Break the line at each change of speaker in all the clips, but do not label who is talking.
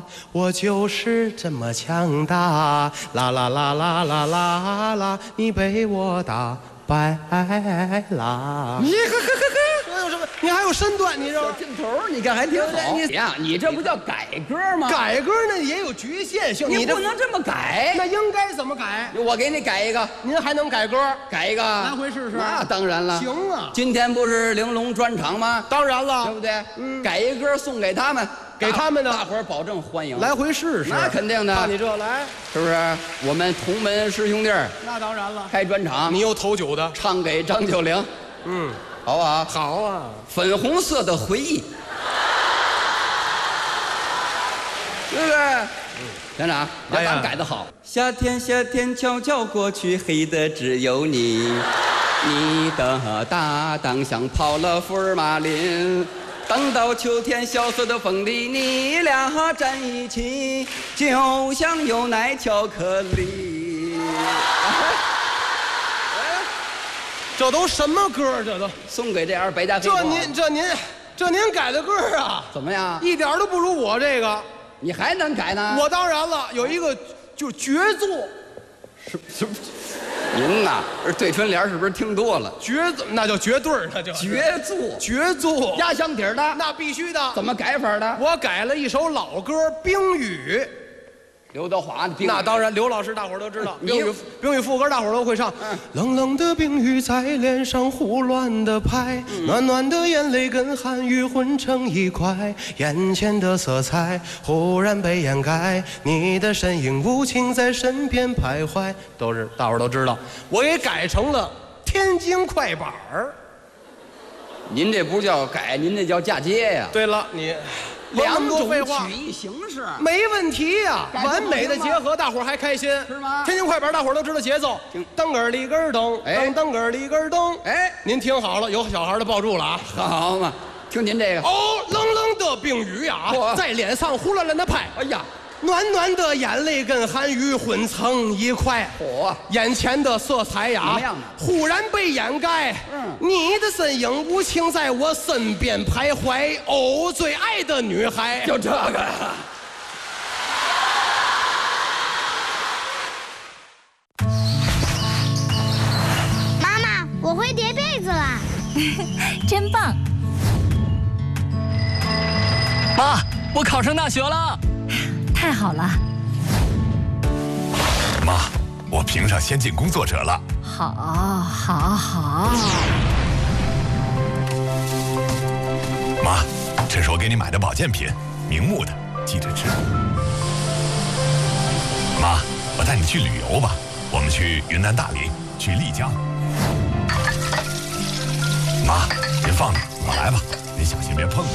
我就是这么强大，啦啦啦啦啦啦啦，你被我打败啦。你有什么？你还有身段，你知道吗？
劲头你看还挺好。你这不叫改歌吗？
改歌呢也有局限性，
你不能这么改。
那应该怎么改？
我给你改一个。
您还能改歌？
改一个，
来回试试。
那当然了。
行啊。
今天不是玲珑专场吗？
当然了，
对不对？改一歌送给他们，
给他们的
大伙儿保证欢迎。
来回试试。
那肯定的。
看你这来，
是不是？我们同门师兄弟儿。
那当然了。
开专场，
你有头酒的，
唱给张九龄。好不好？
好啊！
粉红色的回忆，对不对？团长，这咱改得好。夏天，夏天悄悄过去，黑的只有你。你的搭档像跑了福尔马林。等到秋天，萧瑟的风里，你俩站一起，就像牛奶巧克力。
这都什么歌？这都
送给这二白家黑。
这您改的歌啊？
怎么样？
一点都不如我这个。
你还能改呢？
我当然了，有一个就是绝作。
什么？您呐，对春联是不是听多了？
那叫绝对儿，那叫
绝作。
绝作，
压箱底儿的，
那必须的。
怎么改法的？
我改了一首老歌《冰雨》。
刘德华的冰雨，
那当然，刘老师大伙儿都知道。冰雨副歌大伙儿都会唱。冷冷的冰雨在脸上胡乱的拍，暖暖的眼泪跟寒雨混成一块，眼前的色彩忽然被掩盖，你的身影无情在身边徘徊。大伙儿都知道，我给改成了天津快板儿。
您这不叫改，您这叫嫁接呀。
对了，你。
两种曲艺形式
没问题呀，完美的结合，大伙儿还开心，
是吗？
天津快板大伙儿都知道节奏，噔儿里根噔，噔儿里根噔。哎，您听好了，有小孩的抱住了啊！
好嘛，听您这个。
哦，冷冷的冰雨呀，在脸上呼啦啦的拍。
哎呀，
暖暖的眼泪跟寒雨混成一块。眼前的色彩呀，
怎么样呢？
忽然被掩盖。你的身影无情在我身边徘徊。哦，最爱的女孩，
就这个。
妈妈，我会叠被子啦！
真棒！
妈，我考上大学了！
太好了！
妈，我评上先进工作者了。
好。
妈，这是我给你买的保健品，明目的，记着吃。妈，我带你去旅游吧，我们去云南大理，去丽江。妈，您放着，我来吧，您小心别碰。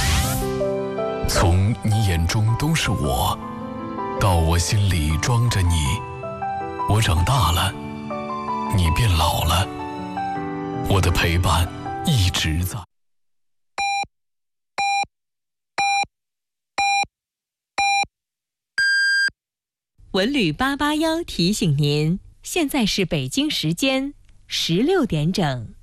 从你眼中都是我，到我心里装着你，我长大了，你变老了，我的陪伴一直在。
文旅881提醒您，现在是北京时间16点整。